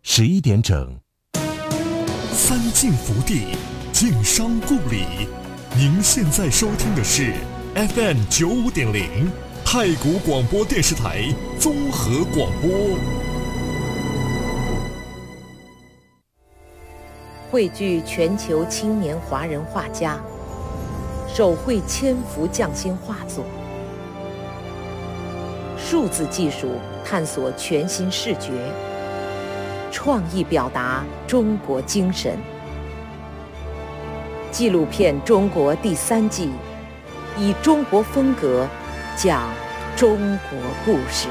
11点整。 三晋福地，晋商故里。您现在收听的是 FM 95.0太谷广播电视台综合广播。 汇聚全球青年华人画家，手绘千幅匠心画作，数字技术探索全新视觉，创意表达中国精神。纪录片《中国》第3季，以中国风格讲中国故事。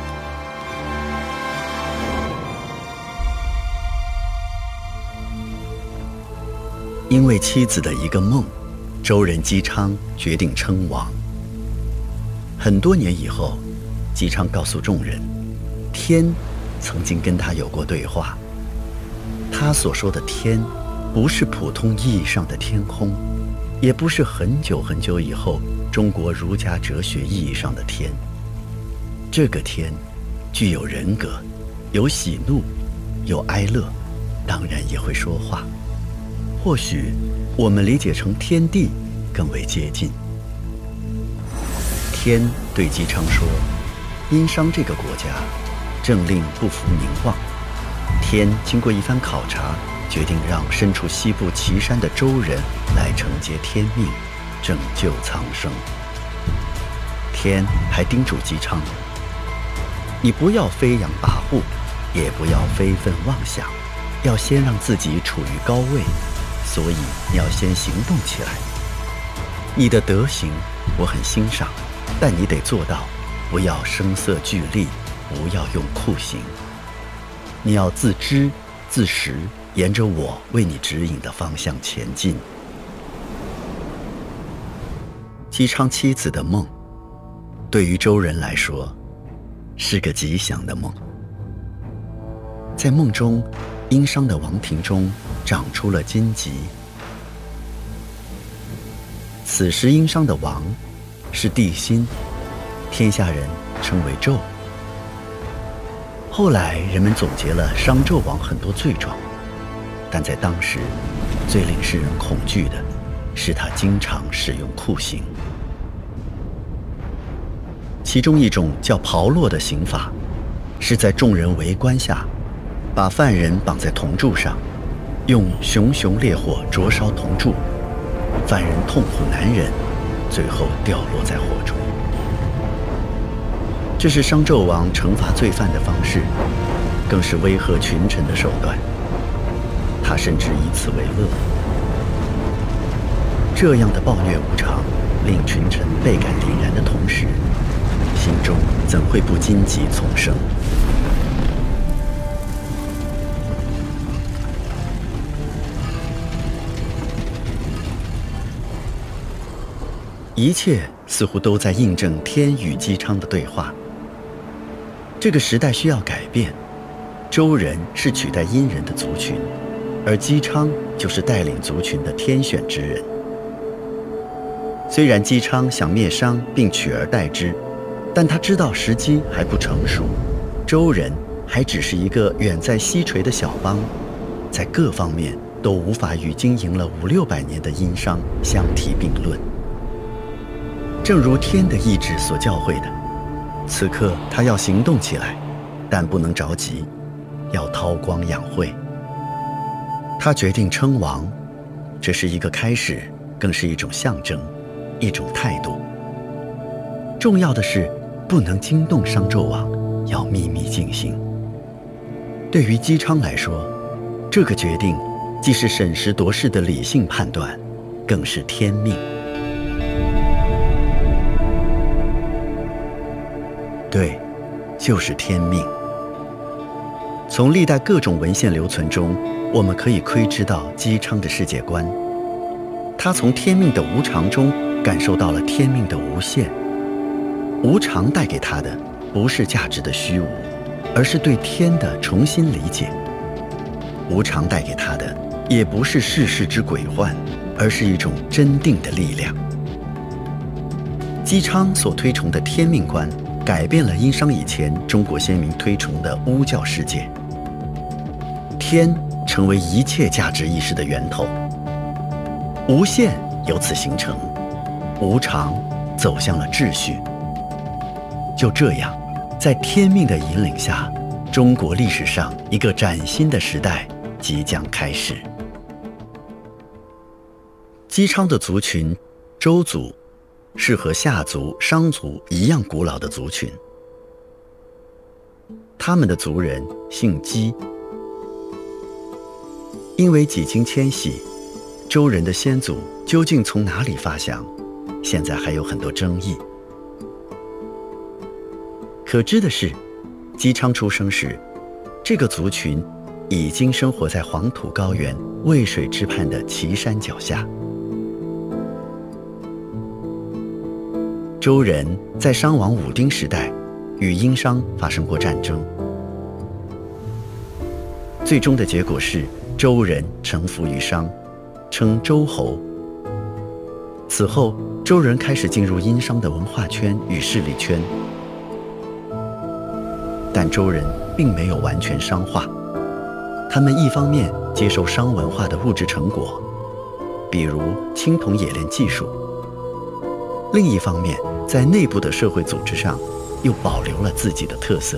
因为妻子的一个梦，周人姬昌决定称王。很多年以后，姬昌告诉众人，天曾经跟他有过对话。他所说的天，不是普通意义上的天空，也不是很久很久以后中国儒家哲学意义上的天。这个天具有人格，有喜怒，有哀乐，当然也会说话。或许我们理解成天地更为接近。天对姬昌说，殷商这个国家政令不服民望，天经过一番考察，决定让身处西部岐山的周人来承接天命，拯救苍生。天还叮嘱姬昌，你不要飞扬跋扈，也不要非分妄想，要先让自己处于高位，所以你要先行动起来。你的德行我很欣赏，但你得做到不要声色俱厉，不要用酷刑。你要自知自识，沿着我为你指引的方向前进。姬昌妻子的梦，对于周人来说是个吉祥的梦。在梦中，殷商的王庭中长出了荆棘。此时殷商的王是帝辛，天下人称为纣。后来人们总结了商纣王很多罪状，但在当时最令世人恐惧的是他经常使用酷刑。其中一种叫炮烙的刑法，是在众人围观下把犯人绑在铜柱上，用熊熊烈火灼烧铜柱，犯人痛苦难忍，最后掉落在火中。这是商纣王惩罚罪犯的方式，更是威吓群臣的手段。他甚至以此为乐。这样的暴虐无常，令群臣倍感凛然的同时，心中怎会不荆棘丛生？一切似乎都在印证天与姬昌的对话。这个时代需要改变，周人是取代殷人的族群，而姬昌就是带领族群的天选之人。虽然姬昌想灭商并取而代之，但他知道时机还不成熟，周人还只是一个远在西陲的小邦，在各方面都无法与经营了500-600年的殷商相提并论。正如天的意志所教诲的，此刻他要行动起来，但不能着急，要韬光养晦。他决定称王，这是一个开始，更是一种象征，一种态度。重要的是不能惊动商纣王，要秘密进行。对于姬昌来说，这个决定既是审时度势的理性判断，更是天命。对，就是天命。从历代各种文献留存中，我们可以窥知到姬昌的世界观。他从天命的无常中感受到了天命的无限。无常带给他的不是价值的虚无，而是对天的重新理解。无常带给他的也不是世事之鬼幻，而是一种真定的力量。姬昌所推崇的天命观改变了殷商以前中国先民推崇的巫教世界。 天成为一切价值意识的源头，无限由此形成，无常走向了秩序。就这样，在天命的引领下，中国历史上一个崭新的时代即将开始。姬昌的族群周族是和夏族、商族一样古老的族群，他们的族人姓姬。因为几经迁徙，周人的先祖究竟从哪里发祥，现在还有很多争议。可知的是，姬昌出生时，这个族群已经生活在黄土高原渭水之畔的岐山脚下。周人在商王武丁时代与殷商发生过战争，最终的结果是周人臣服于商，称周侯。此后，周人开始进入殷商的文化圈与势力圈，但周人并没有完全商化，他们一方面接受商文化的物质成果，比如青铜冶炼技术，另一方面在内部的社会组织上又保留了自己的特色。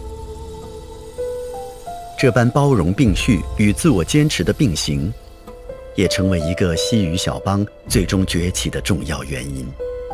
这般包容并蓄与自我坚持的并行，也成为一个西域小邦最终崛起的重要原因。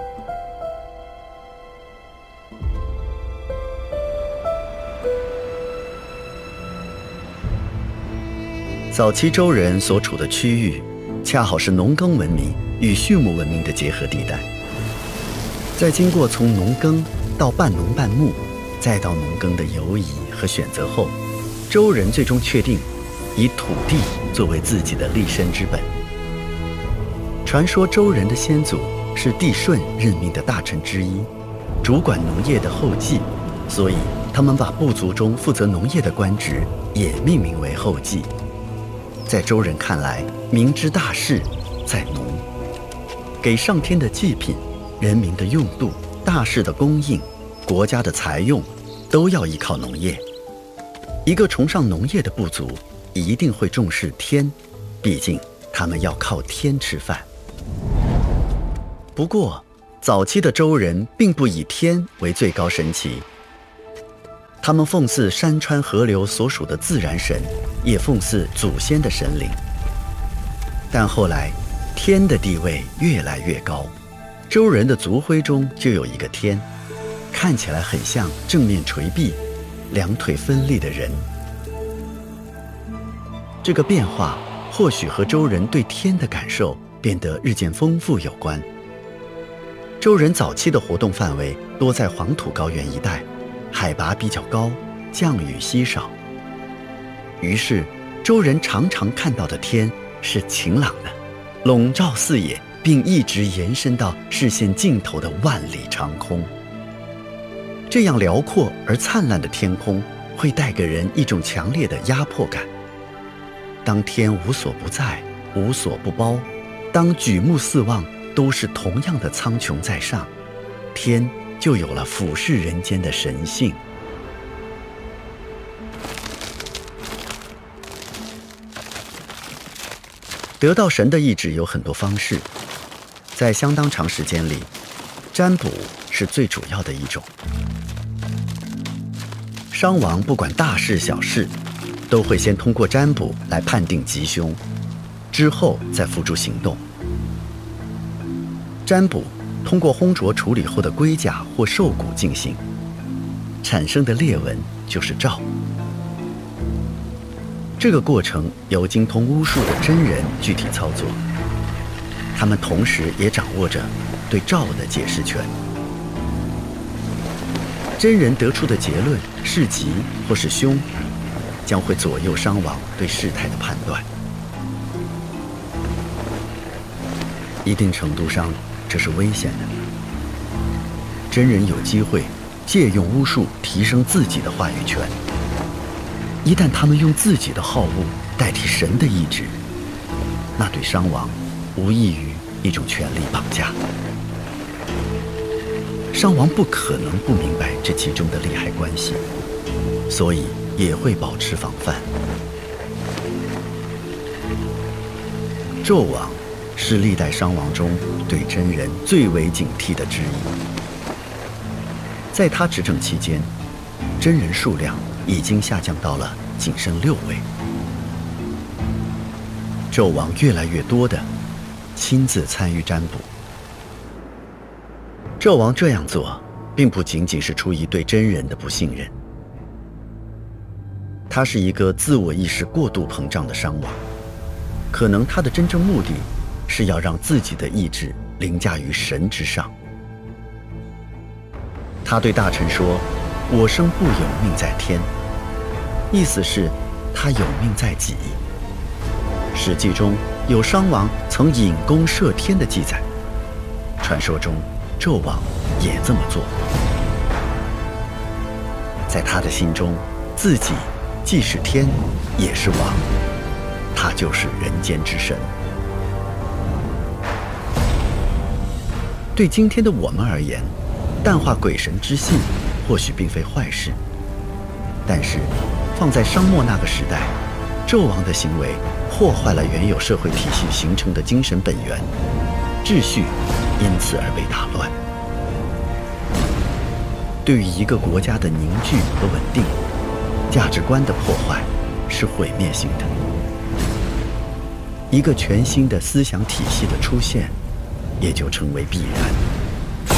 早期周人所处的区域，恰好是农耕文明与畜牧文明的结合地带。在经过从农耕到半农半牧，再到农耕的犹疑和选择后，周人最终确定以土地作为自己的立身之本。传说周人的先祖是帝舜任命的大臣之一，主管农业的后继，所以他们把部族中负责农业的官职也命名为后继。在周人看来，民之大事在农，给上天的祭品、人民的用度、大事的供应、国家的财用，都要依靠农业。一个崇尚农业的部族一定会重视天，毕竟他们要靠天吃饭。不过，早期的周人并不以天为最高神祇，他们奉祀山川河流所属的自然神，也奉祀祖先的神灵。但后来，天的地位越来越高，周人的族徽中就有一个天，看起来很像正面垂臂、两腿分立的人。这个变化或许和周人对天的感受变得日渐丰富有关。周人早期的活动范围多在黄土高原一带，海拔比较高，降雨稀少。于是，周人常常看到的天是晴朗的，笼罩四野，并一直延伸到视线尽头的万里长空。这样辽阔而灿烂的天空会带给人一种强烈的压迫感。当天无所不在，无所不包，当举目四望都是同样的苍穹在上，天就有了俯视人间的神性。得到神的意志有很多方式，在相当长时间里，占卜是最主要的一种。商王不管大事小事，都会先通过占卜来判定吉凶，之后再付诸行动。占卜通过烘灼处理后的龟甲或兽骨进行，产生的裂纹就是兆。这个过程由精通巫术的真人具体操作，他们同时也掌握着对兆的解释权。真人得出的结论是吉或是凶，将会左右商王对事态的判断。一定程度上，这是危险的。真人有机会借用巫术提升自己的话语权。一旦他们用自己的好恶代替神的意志，那对商王无异于一种权力绑架。商王不可能不明白这其中的利害关系，所以也会保持防范。 纣王是历代商王中对真人最为警惕的之一。在他执政期间，真人数量已经下降到了仅剩6位。纣王越来越多地亲自参与占卜。纣王这样做，并不仅仅是出于对真人的不信任，他是一个自我意识过度膨胀的商王，可能他的真正目的是要让自己的意志凌驾于神之上。他对大臣说：“我生不有命在天”，意思是他有命在己。史记中有商王曾引弓射天的记载，传说中纣王也这么做。在他的心中，自己既是天也是王，他就是人间之神。对今天的我们而言，淡化鬼神之信或许并非坏事，但是放在商末那个时代，纣王的行为破坏了原有社会体系形成的精神本源，秩序因此而被打乱。对于一个国家的凝聚和稳定，价值观的破坏是毁灭性的。一个全新的思想体系的出现，也就成为必然。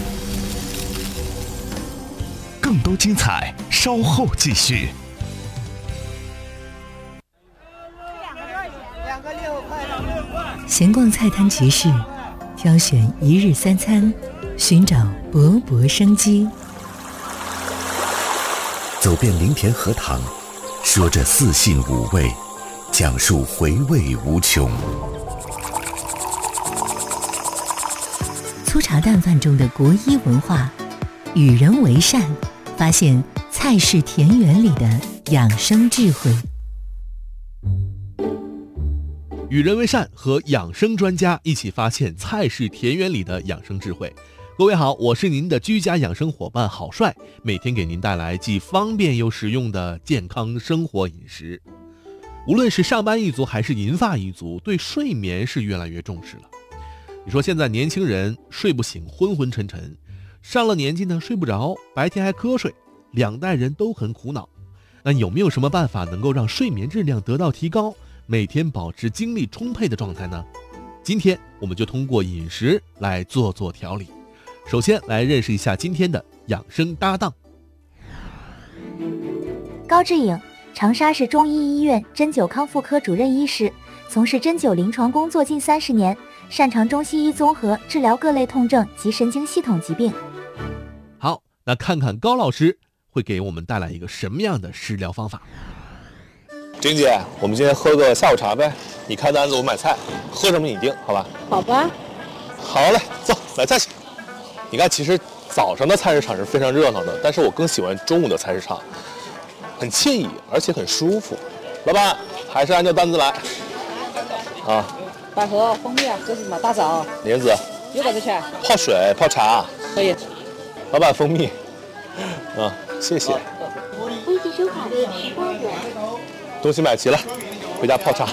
更多精彩，稍后继续。 闲逛菜摊集市，挑选一日三餐，寻找勃勃生机。 走遍林田荷塘，说着四性五味，讲述回味无穷。 粗茶淡饭中的国医文化，与人为善，发现菜式田园里的养生智慧。 与人为善和养生专家一起发现菜式田园里的养生智慧。各位好，我是您的居家养生伙伴郝帅，每天给您带来既方便又实用的健康生活饮食。无论是上班一族还是银发一族，对睡眠是越来越重视了。你说现在年轻人睡不醒，昏昏沉沉，上了年纪呢睡不着，白天还瞌睡，两代人都很苦恼。那有没有什么办法能够让睡眠质量得到提高，每天保持精力充沛的状态呢？今天我们就通过饮食来做调理。首先来认识一下今天的养生搭档。 高志颖，长沙市中医医院针灸康复科主任医师，从事针灸临床工作近30年，擅长中西医综合治疗各类痛症及神经系统疾病。 好，那看看高老师会给我们带来一个什么样的食疗方法。 晶姐，我们今天喝个下午茶呗，你开单子我买菜，喝什么你定，好吧？ 好吧。 好嘞，走，买菜去。你看，其实早上的菜市场是非常热闹的，但是我更喜欢中午的菜市场，很惬意，而且很舒服。老板，还是按照单子来。啊。 百合、蜂蜜，这是什么？大枣、 莲子。 有多少钱？ 泡水、泡茶。 可以。 老板，蜂蜜。啊，谢谢。 微信收款10块钱。 东西买齐了，回家泡茶。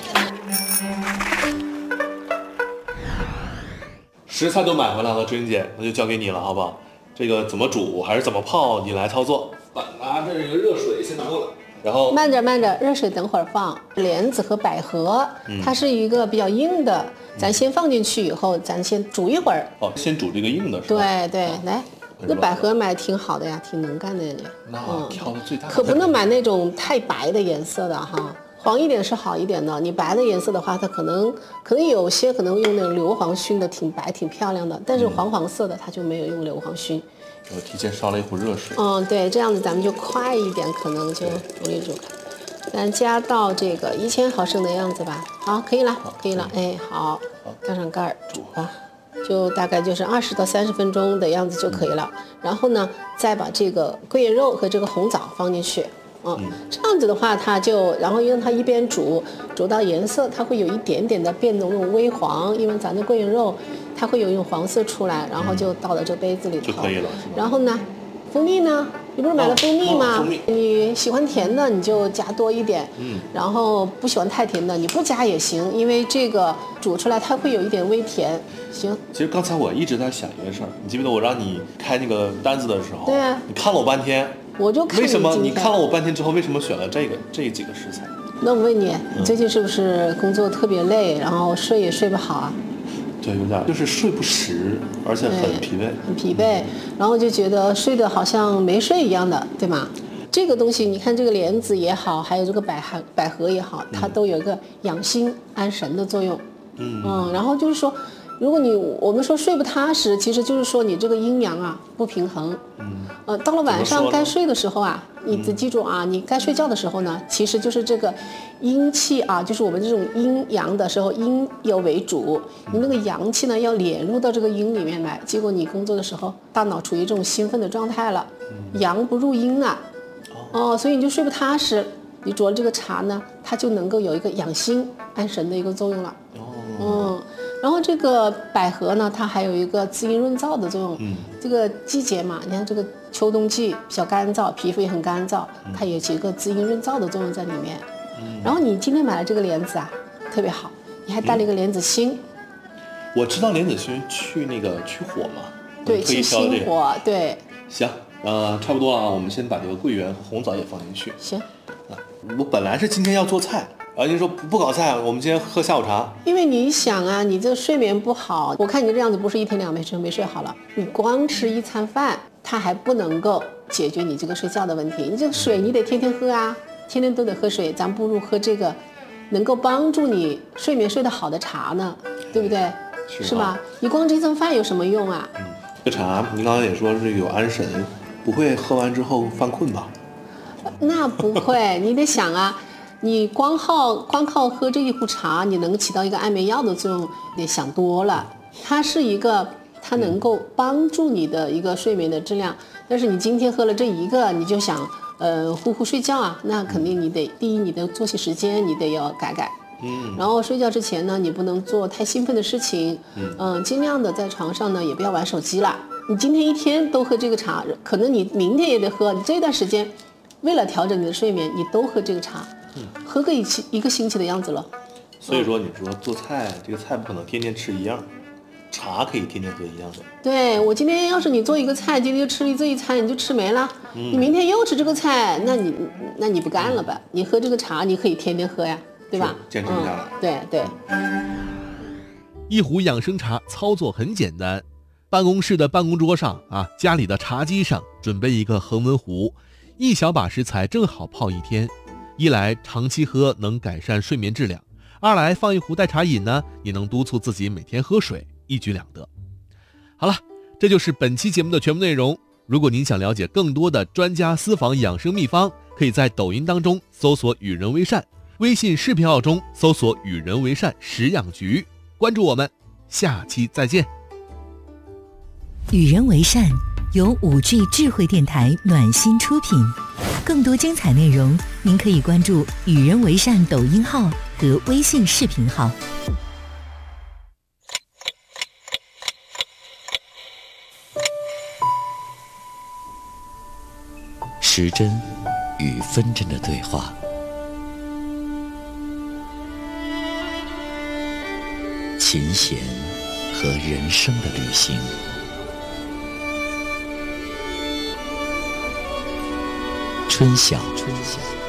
食材都买回来了，君姐，那就交给你了，好不好？这个怎么煮还是怎么泡，你来操作。拿着这个热水先拿过来，然后慢着，热水等会儿放。莲子和百合，它是一个比较硬的，咱先放进去以后，咱先煮一会儿。 哦，先煮这个硬的是吧？ 对，来。那百合买挺好的呀，挺能干的人家。 那挑的最大的。 可不能买那种太白的颜色的哈，黄一点是好一点的。你白的颜色的话，它可能有些可能用那种硫磺熏的挺白挺漂亮的，但是黄色的它就没有用硫磺熏。 我提前烧了一壶热水。 对，这样子咱们就快一点，可能就煮一煮。咱加到这个1000毫升的样子吧。好，可以了。哎，好，盖上盖儿煮吧。就大概就是20到30分钟的样子就可以了。然后呢，再把这个桂圆肉和这个红枣放进去。这样子的话，它就然后让它一边煮到颜色，它会有一点点的变成那种微黄，因为咱的桂圆肉它会有一种黄色出来，然后就倒到这杯子里头就可以了。 然后呢，蜂蜜呢， 你不是买了蜂蜜吗？ 蜂蜜你喜欢甜的你就加多一点，然后不喜欢太甜的你不加也行，因为这个煮出来它会有一点微甜。行。 其实刚才我一直在想一个事儿，你记不记得我让你开那个单子的时候， 对啊， 你看了我半天， 我就看为什么你你看了我半天之后，为什么选了这几个食材？ 那我问你，你最近是不是工作特别累，然后睡也睡不好啊？ 对，有点就是睡不实，而且很疲惫， 很疲惫，然后就觉得睡得好像没睡一样的，对吗？这个东西，你看这个莲子也好，还有这个百合也好，它都有一个养心安神的作用。然后就是说，如果我们说睡不踏实，其实就是说你这个阴阳啊不平衡。到了晚上该睡的时候啊，你得记住啊，你该睡觉的时候呢，其实就是这个阴气啊，就是我们这种阴阳的时候，阴有为主，你那个阳气呢要敛入到这个阴里面来，结果你工作的时候，大脑处于这种兴奋的状态了，阳不入阴啊，所以你就睡不踏实。你煮了这个茶呢，它就能够有一个养心安神的一个作用了。然后这个百合呢，它还有一个滋阴润燥的作用。这个季节嘛，你看这个秋冬季比较干燥，皮肤也很干燥，它有一个滋阴润燥的作用在里面。然后你今天买了这个莲子啊，特别好，你还带了一个莲子心。 我知道莲子心去火嘛， 对，去心火，对。 行，差不多了啊，我们先把这个桂圆和红枣也放进去。 行。 我本来是今天要做菜。您说不搞菜，我们今天喝下午茶。 因为你想啊，你这个睡眠不好，我看你这样子不是一天两天没睡好了，你光吃一餐饭，它还不能够解决你这个睡觉的问题。你这个水你得天天喝啊，天天都得喝水，咱不如喝这个能够帮助你睡眠睡得好的茶呢，对不对？是吧？你光这顿饭有什么用啊？ 这茶您刚才也说是有安神，不会喝完之后犯困吧？ 那不会，你得想啊。你光靠喝这一壶茶，你能起到一个安眠药的作用，你想多了。它是一个，它能够帮助你的一个睡眠的质量。但是你今天喝了这一个，你就想呼呼睡觉啊，那肯定你得第一，你的作息时间你得要改。然后睡觉之前呢，你不能做太兴奋的事情。尽量的在床上呢也不要玩手机了。你今天一天都喝这个茶，可能你明天也得喝。你这段时间为了调整你的睡眠，你都喝这个茶。喝个一个星期的样子了。 所以说你说做菜，这个菜不可能天天吃一样，茶可以天天喝一样的。 对，我今天要是你做一个菜，今天就吃这一餐，你就吃没了。你明天又吃这个菜，那你不干了吧？你喝这个茶，你可以天天喝呀，对吧？ 坚持下来。 对。 一壶养生茶操作很简单，办公室的办公桌上啊，家里的茶几上准备一个恒温壶，一小把食材正好泡一天。一来长期喝能改善睡眠质量，二来放一壶代茶饮呢，也能督促自己每天喝水，一举两得。好了，这就是本期节目的全部内容。如果您想了解更多的专家私房养生秘方，可以在抖音当中搜索与人为善，微信视频号中搜索与人为善食养局，关注我们，下期再见。 与人为善由5G 智慧电台暖心出品，更多精彩内容您可以关注与人为善抖音号和微信视频号。 时针与分针的对话，琴弦和人生的旅行。春晓